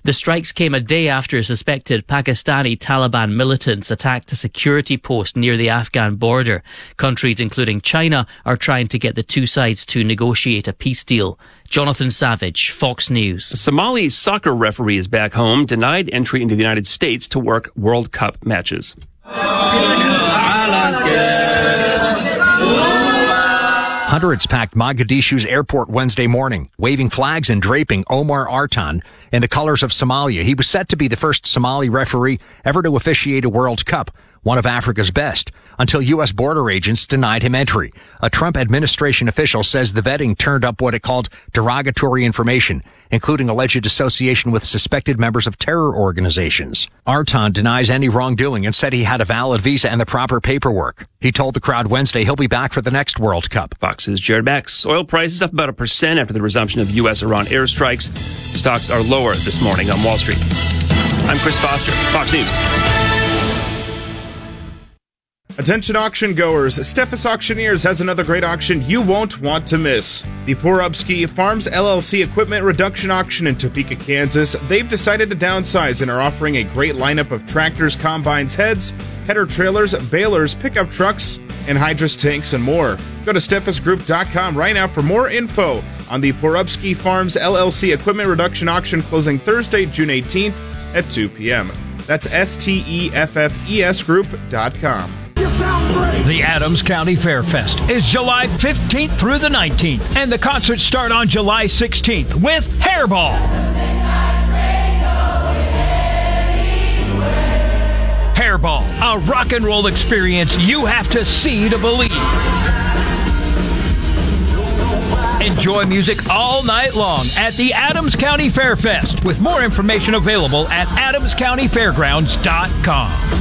The strikes came a day after suspected Pakistani Taliban militants attacked a security post near the Afghan border. Countries including China are trying to get the two sides to negotiate a peace deal. Jonathan Savage, Fox News. A Somali soccer referee is back home, denied entry into the United States to work World Cup matches. Hundreds packed Mogadishu's airport Wednesday morning, waving flags and draping Omar Artan in the colors of Somalia. He was set to be the first Somali referee ever to officiate a World Cup, one of Africa's best, until U.S. border agents denied him entry. A Trump administration official says the vetting turned up what it called derogatory information, including alleged association with suspected members of terror organizations. Artan denies any wrongdoing and said he had a valid visa and the proper paperwork. He told the crowd Wednesday he'll be back for the next World Cup. Fox's Jared Max. Oil prices up about 1% after the resumption of U.S.-Iran airstrikes. Stocks are lower this morning on Wall Street. I'm Chris Foster, Fox News. Attention auction goers, Steffes Auctioneers has another great auction you won't want to miss. The Porubsky Farms LLC Equipment Reduction Auction in Topeka, Kansas. They've decided to downsize and are offering a great lineup of tractors, combines, heads, header trailers, balers, pickup trucks, and hydrous tanks and more. Go to SteffesGroup.com right now for more info on the Porubsky Farms LLC Equipment Reduction Auction closing Thursday, June 18th at 2 p.m. That's STEFFES Group.com. The Adams County Fair Fest is July 15th through the 19th, and the concerts start on July 16th with Hairball. Hairball, a rock and roll experience you have to see to believe. Enjoy music all night long at the Adams County Fair Fest, with more information available at adamscountyfairgrounds.com.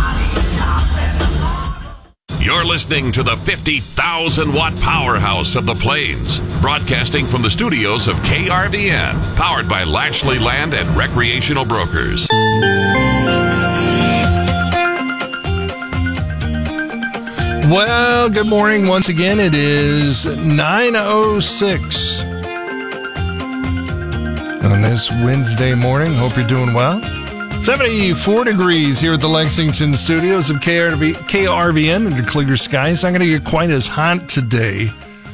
You're listening to the 50,000-watt powerhouse of the Plains, broadcasting from the studios of KRVN, powered by Lashley Land and Recreational Brokers. Well, good morning once again. It is 9:06 on this Wednesday morning. Hope you're doing well. 74 degrees here at the Lexington studios of KRVN under clear skies. Not going to get quite as hot today,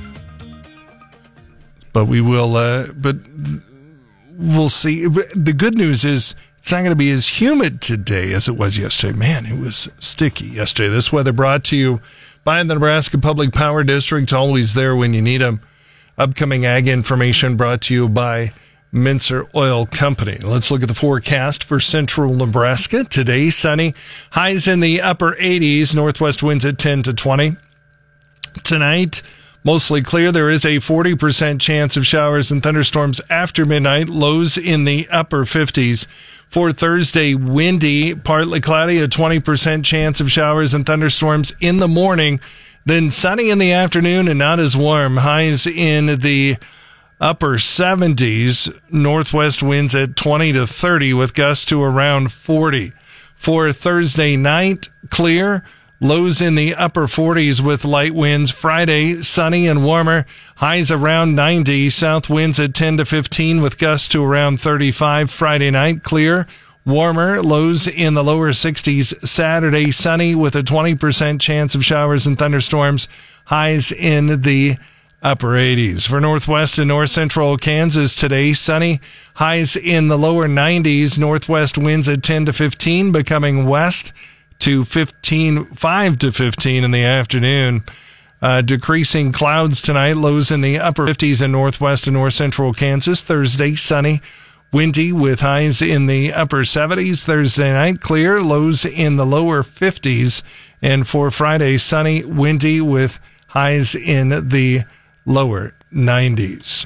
but we will. But we'll see. The good news is it's not going to be as humid today as it was yesterday. Man, it was sticky yesterday. This weather brought to you by the Nebraska Public Power District, always there when you need them. Upcoming ag information brought to you by Mincer Oil Company. Let's look at the forecast for central Nebraska. Today, sunny. Highs in the upper 80s. Northwest winds at 10 to 20. Tonight, mostly clear. There is a 40% chance of showers and thunderstorms after midnight. Lows in the upper 50s. For Thursday, windy, partly cloudy, a 20% chance of showers and thunderstorms in the morning. Then sunny in the afternoon and not as warm. Highs in the upper 70s, northwest winds at 20 to 30 with gusts to around 40. For Thursday night, clear, lows in the upper 40s with light winds. Friday, sunny and warmer, highs around 90, south winds at 10 to 15 with gusts to around 35. Friday night, clear, warmer, lows in the lower 60s. Saturday, sunny with a 20% chance of showers and thunderstorms, highs in the upper 80s. For northwest and north central Kansas today, sunny, highs in the lower 90s, northwest winds at 10 to 15, becoming west to 5 to 15 in the afternoon. Decreasing clouds tonight, lows in the upper 50s in northwest and north central Kansas. Thursday, sunny, windy with highs in the upper 70s. Thursday night, clear, lows in the lower 50s. And for Friday, sunny, windy with highs in the lower 90s.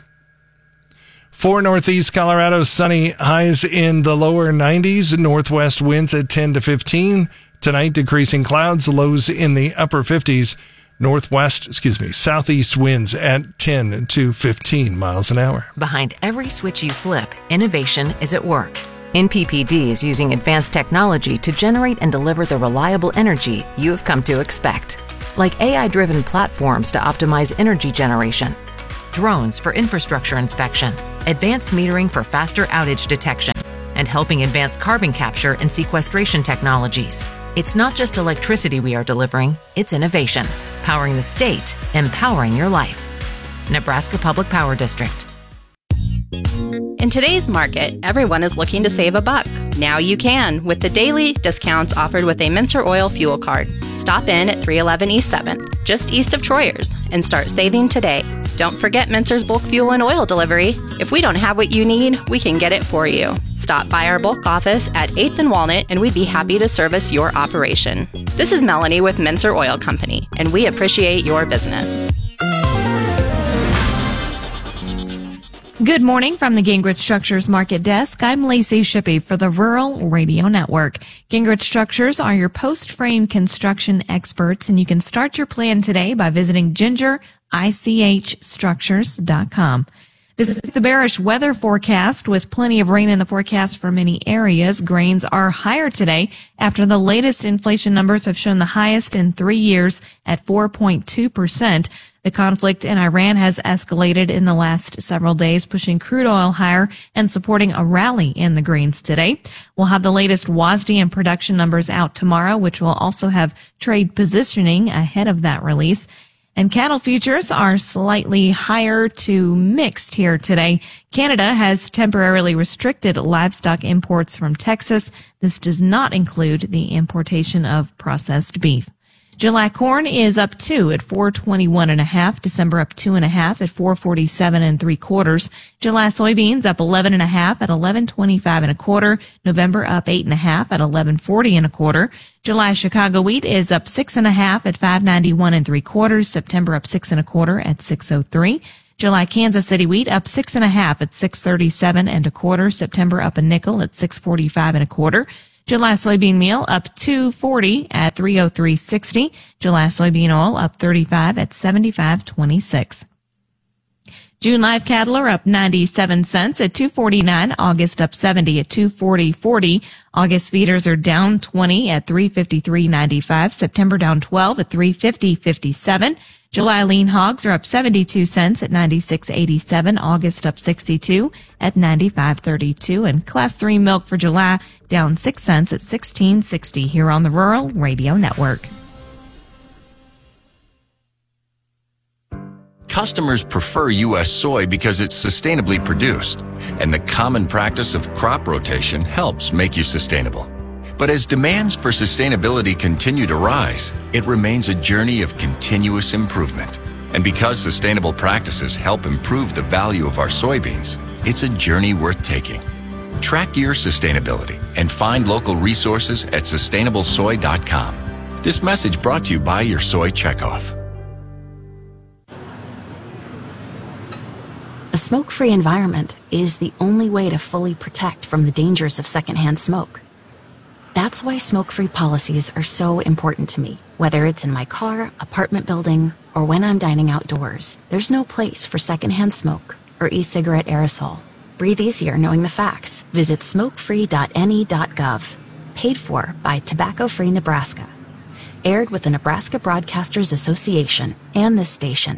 For northeast Colorado, sunny, highs in the lower 90s, northwest winds at 10 to 15. Tonight, decreasing clouds, lows in the upper 50s, southeast winds at 10 to 15 miles an hour. Behind every switch you flip, innovation is at work. NPPD is using advanced technology to generate and deliver the reliable energy you have come to expect. Like AI-driven platforms to optimize energy generation, drones for infrastructure inspection, advanced metering for faster outage detection, and helping advance carbon capture and sequestration technologies. It's not just electricity we are delivering, it's innovation. Powering the state, empowering your life. Nebraska Public Power District. In today's market, everyone is looking to save a buck. Now you can with the daily discounts offered with a Mincer Oil fuel card. Stop in at 311 East 7th, just east of Troyers, and start saving today. Don't forget Mincer's bulk fuel and oil delivery. If we don't have what you need, we can get it for you. Stop by our bulk office at 8th and Walnut, and we'd be happy to service your operation. This is Melanie with Mincer Oil Company, and we appreciate your business. Good morning from the Gingrich Structures Market Desk. I'm Lacey Shippey for the Rural Radio Network. Gingrich Structures are your post-frame construction experts, and you can start your plan today by visiting gingerichstructures.com. This is the bearish weather forecast with plenty of rain in the forecast for many areas. Grains are higher today after the latest inflation numbers have shown the highest in 3 years at 4.2%. The conflict in Iran has escalated in the last several days, pushing crude oil higher and supporting a rally in the grains today. We'll have the latest WASDE and production numbers out tomorrow, which will also have trade positioning ahead of that release. And cattle futures are slightly higher to mixed here today. Canada has temporarily restricted livestock imports from Texas. This does not include the importation of processed beef. July corn is up 2 at 421.5. December up 2.5 at 447.75. July soybeans up 11.5 at 1125.25. November up 8.5 at 1140.25. July Chicago wheat is up 6.5 at 591.75. September up 6.25 at 603. July Kansas City wheat up 6.5 at 637.25. September up a nickel at 645.25. July soybean meal up $2.40 at 303.60. July soybean oil up 35 at 75.26. June live cattle are up 97 cents at 249. August up 70 at 240.40. August feeders are down 20 at 353.95. September down 12 at 350.57. July lean hogs are up 72 cents at 96.87. August up 62 at 95.32. And class 3 milk for July down 6 cents at 16.60 here on the Rural Radio Network. Customers prefer U.S. soy because it's sustainably produced, and the common practice of crop rotation helps make you sustainable. But as demands for sustainability continue to rise, it remains a journey of continuous improvement. And because sustainable practices help improve the value of our soybeans, it's a journey worth taking. Track your sustainability and find local resources at sustainablesoy.com. This message brought to you by your Soy Checkoff. A smoke-free environment is the only way to fully protect from the dangers of secondhand smoke. That's why smoke-free policies are so important to me. Whether it's in my car, apartment building, or when I'm dining outdoors, there's no place for secondhand smoke or e-cigarette aerosol. Breathe easier knowing the facts. Visit smokefree.ne.gov. Paid for by Tobacco Free Nebraska. Aired with the Nebraska Broadcasters Association and this station.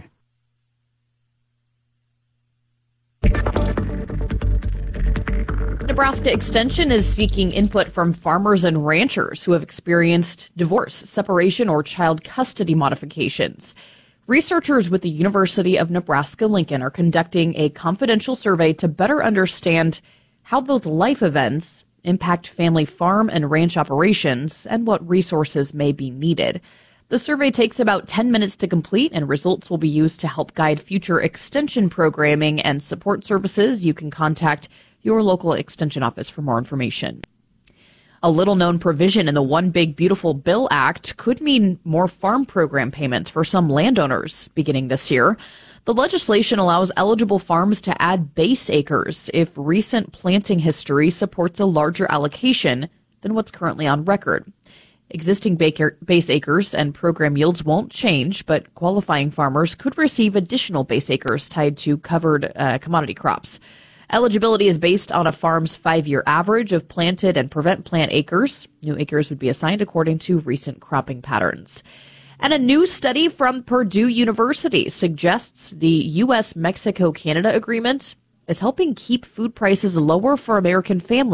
Nebraska Extension is seeking input from farmers and ranchers who have experienced divorce, separation, or child custody modifications. Researchers with the University of Nebraska-Lincoln are conducting a confidential survey to better understand how those life events impact family farm and ranch operations and what resources may be needed. The survey takes about 10 minutes to complete, and results will be used to help guide future extension programming and support services. You can contact your local extension office for more information. A little-known provision in the One Big Beautiful Bill Act could mean more farm program payments for some landowners beginning this year. The legislation allows eligible farms to add base acres if recent planting history supports a larger allocation than what's currently on record. Existing base acres and program yields won't change, but qualifying farmers could receive additional base acres tied to covered commodity crops. Eligibility is based on a farm's 5-year average of planted and prevent plant acres. New acres would be assigned according to recent cropping patterns. And a new study from Purdue University suggests the U.S.-Mexico-Canada agreement is helping keep food prices lower for American families.